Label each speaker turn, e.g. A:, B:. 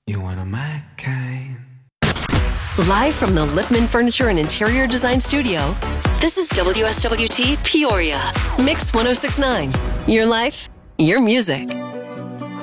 A: You one of my kind.
B: Live from the Lipman Furniture and Interior Design Studio, this is WSWT Peoria, Mix 1069. Your life, your music.